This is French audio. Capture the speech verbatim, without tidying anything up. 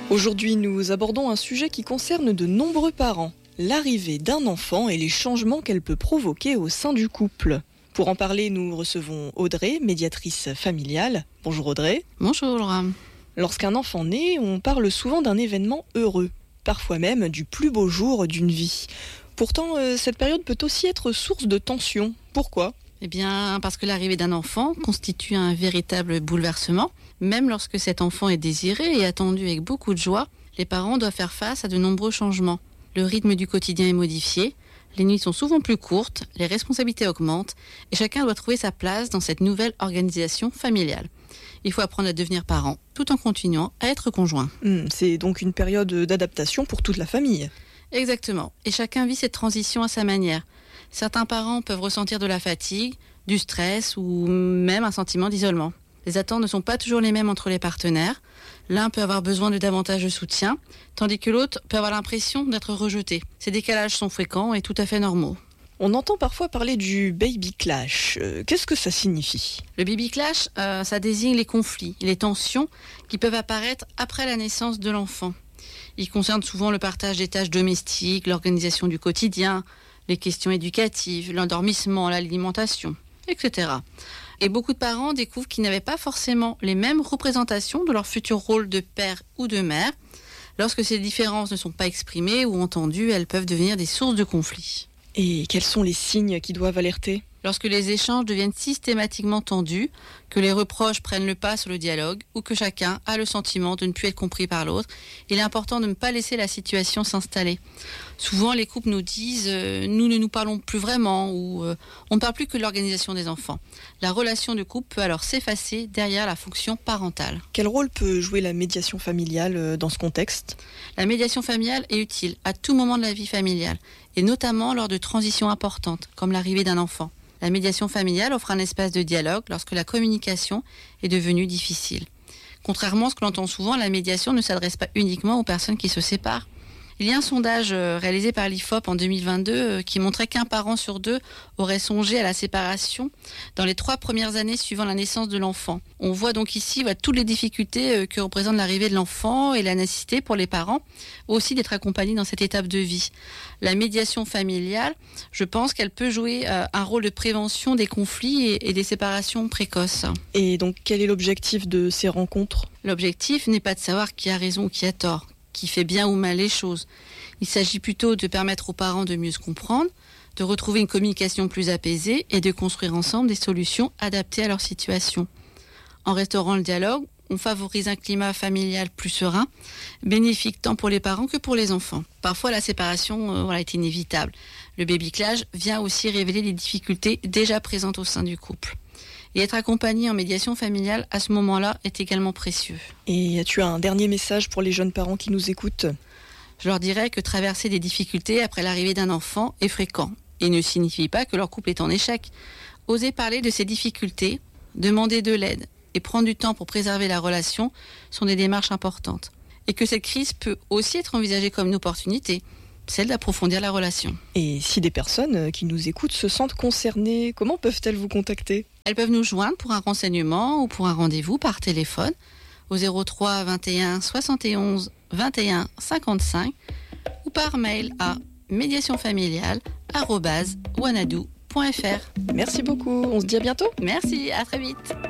Aujourd'hui, nous abordons un sujet qui concerne de nombreux parents, l'arrivée d'un enfant et les changements qu'elle peut provoquer au sein du couple. Pour en parler, nous recevons Audrey, médiatrice familiale. Bonjour Audrey. Bonjour Laura. Lorsqu'un enfant naît, on parle souvent d'un événement heureux, parfois même du plus beau jour d'une vie. Pourtant, euh, cette période peut aussi être source de tension. Pourquoi ? Eh bien, parce que l'arrivée d'un enfant constitue un véritable bouleversement. Même lorsque cet enfant est désiré et attendu avec beaucoup de joie, les parents doivent faire face à de nombreux changements. Le rythme du quotidien est modifié, les nuits sont souvent plus courtes, les responsabilités augmentent et chacun doit trouver sa place dans cette nouvelle organisation familiale. Il faut apprendre à devenir parent tout en continuant à être conjoint. Mmh, c'est donc une période d'adaptation pour toute la famille. Exactement, et chacun vit cette transition à sa manière. Certains parents peuvent ressentir de la fatigue, du stress ou même un sentiment d'isolement. Les attentes ne sont pas toujours les mêmes entre les partenaires. L'un peut avoir besoin de davantage de soutien, tandis que l'autre peut avoir l'impression d'être rejeté. Ces décalages sont fréquents et tout à fait normaux. On entend parfois parler du baby clash. Euh, qu'est-ce que ça signifie ? Le baby clash, euh, ça désigne les conflits et les tensions qui peuvent apparaître après la naissance de l'enfant. Il concerne souvent le partage des tâches domestiques, l'organisation du quotidien, les questions éducatives, l'endormissement, l'alimentation, et cetera. Et beaucoup de parents découvrent qu'ils n'avaient pas forcément les mêmes représentations de leur futur rôle de père ou de mère. Lorsque ces différences ne sont pas exprimées ou entendues, elles peuvent devenir des sources de conflits. Et quels sont les signes qui doivent alerter ? Lorsque les échanges deviennent systématiquement tendus, que les reproches prennent le pas sur le dialogue ou que chacun a le sentiment de ne plus être compris par l'autre, il est important de ne pas laisser la situation s'installer. Souvent, les couples nous disent euh, « nous ne nous parlons plus vraiment » ou euh, « on ne parle plus que de l'organisation des enfants ». La relation de couple peut alors s'effacer derrière la fonction parentale. Quel rôle peut jouer la médiation familiale dans ce contexte ? La médiation familiale est utile à tout moment de la vie familiale et notamment lors de transitions importantes comme l'arrivée d'un enfant. La médiation familiale offre un espace de dialogue lorsque la communication est devenue difficile. Contrairement à ce que l'on entend souvent, la médiation ne s'adresse pas uniquement aux personnes qui se séparent. Il y a un sondage réalisé par l'I F O P en deux mille vingt-deux qui montrait qu'un parent sur deux aurait songé à la séparation dans les trois premières années suivant la naissance de l'enfant. On voit donc ici voilà, toutes les difficultés que représente l'arrivée de l'enfant et la nécessité pour les parents aussi d'être accompagnés dans cette étape de vie. La médiation familiale, je pense qu'elle peut jouer un rôle de prévention des conflits et des séparations précoces. Et donc quel est l'objectif de ces rencontres ? L'objectif n'est pas de savoir qui a raison ou qui a tort, qui fait bien ou mal les choses. Il s'agit plutôt de permettre aux parents de mieux se comprendre, de retrouver une communication plus apaisée et de construire ensemble des solutions adaptées à leur situation. En restaurant le dialogue, on favorise un climat familial plus serein, bénéfique tant pour les parents que pour les enfants. Parfois, la séparation euh, voilà, est inévitable. Le baby clash vient aussi révéler les difficultés déjà présentes au sein du couple. Et être accompagné en médiation familiale à ce moment-là est également précieux. Et as-tu un dernier message pour les jeunes parents qui nous écoutent ? Je leur dirais que traverser des difficultés après l'arrivée d'un enfant est fréquent et ne signifie pas que leur couple est en échec. Oser parler de ces difficultés, demander de l'aide et prendre du temps pour préserver la relation sont des démarches importantes. Et que cette crise peut aussi être envisagée comme une opportunité, celle d'approfondir la relation. Et si des personnes qui nous écoutent se sentent concernées, comment peuvent-elles vous contacter ? Elles peuvent nous joindre pour un renseignement ou pour un rendez-vous par téléphone au zéro trois vingt et un soixante et onze vingt et un cinquante-cinq ou par mail à médiationfamiliale arobase wanadoo point f r. Merci beaucoup, on se dit à bientôt. Merci, à très vite.